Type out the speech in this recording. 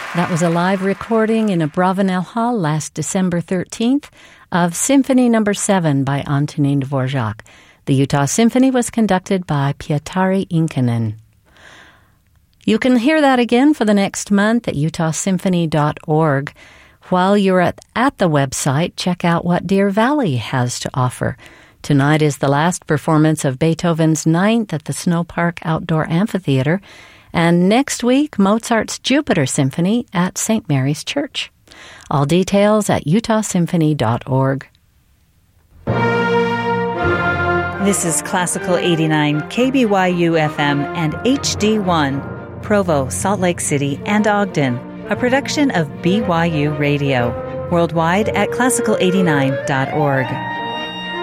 That was a live recording in Abravanel Hall last December 13th of Symphony No. 7 by Antonin Dvorak. The Utah Symphony was conducted by Pietari Inkinen. You can hear that again for the next month at utahsymphony.org. While you're at the website, check out what Deer Valley has to offer. Tonight is the last performance of Beethoven's Ninth at the Snow Park Outdoor Amphitheater, and next week, Mozart's Jupiter Symphony at St. Mary's Church. All details at utahsymphony.org. This is Classical 89 KBYU FM and HD1, Provo, Salt Lake City, and Ogden, a production of BYU Radio. Worldwide at classical89.org.